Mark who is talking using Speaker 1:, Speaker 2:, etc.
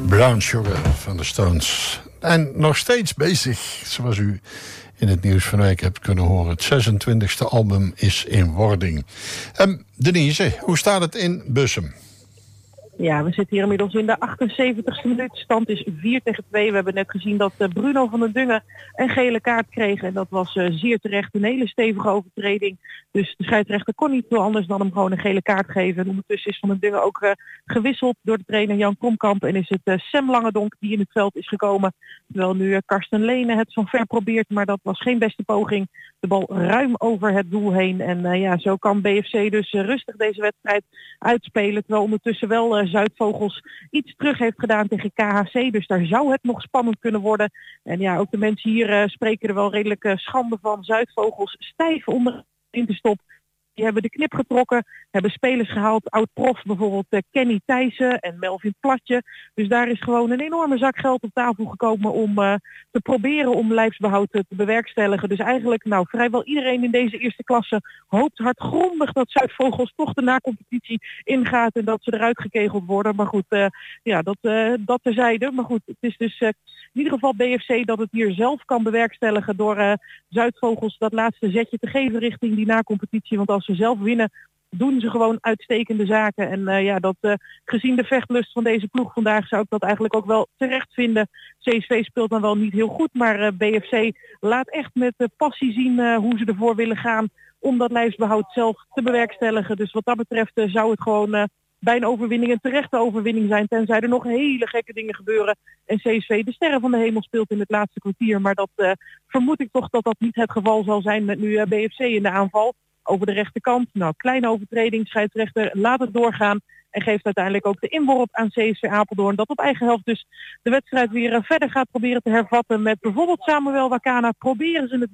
Speaker 1: Brown Sugar van de Stones. En nog steeds bezig, zoals u in het nieuws van de week hebt kunnen horen. Het 26e album is in wording. Denise, hoe staat het in Bussum?
Speaker 2: Ja, we zitten hier inmiddels in de 78e minuut. Stand is 4-2. We hebben net gezien dat Bruno van den Dungen een gele kaart kreeg. En dat was zeer terecht een hele stevige overtreding. Dus de scheidsrechter kon niet veel anders dan hem gewoon een gele kaart geven. En ondertussen is van den Dungen ook gewisseld door de trainer Jan Kromkamp. En is het Sam Langendonk die in het veld is gekomen. Terwijl nu Karsten Lene het van ver probeert. Maar dat was geen beste poging. De bal ruim over het doel heen. En zo kan BFC dus rustig deze wedstrijd uitspelen. Terwijl ondertussen wel Zuidvogels iets terug heeft gedaan tegen KHC. Dus daar zou het nog spannend kunnen worden. En ja, ook de mensen hier spreken er wel redelijk schande van. Zuidvogels stijf onder in te stop. Die hebben de knip getrokken, hebben spelers gehaald, oud-prof bijvoorbeeld Kenny Thijssen en Melvin Platje. Dus daar is gewoon een enorme zak geld op tafel gekomen om te proberen om lijfsbehoud te bewerkstelligen. Dus eigenlijk vrijwel iedereen in deze eerste klasse hoopt hardgrondig dat Zuidvogels toch de nacompetitie ingaat en dat ze eruit gekegeld worden. Maar goed, dat terzijde. Maar goed, het is dus in ieder geval BFC dat het hier zelf kan bewerkstelligen door Zuidvogels dat laatste zetje te geven richting die nacompetitie. Want als ze zelf winnen, doen ze gewoon uitstekende zaken. En gezien de vechtlust van deze ploeg vandaag zou ik dat eigenlijk ook wel terecht vinden. CSV speelt dan wel niet heel goed, maar BFC laat echt met passie zien hoe ze ervoor willen gaan om dat lijfsbehoud zelf te bewerkstelligen. Dus wat dat betreft zou het gewoon bij een overwinning een terechte overwinning zijn, tenzij er nog hele gekke dingen gebeuren en CSV de sterren van de hemel speelt in het laatste kwartier. Maar dat vermoed ik toch dat dat niet het geval zal zijn met nu BFC in de aanval. Over de rechterkant, kleine overtreding, scheidsrechter laat het doorgaan en geeft uiteindelijk ook de inworp aan CSV Apeldoorn. Dat op eigen helft dus de wedstrijd weer verder gaat proberen te hervatten met bijvoorbeeld Samuel Wakana. Proberen ze het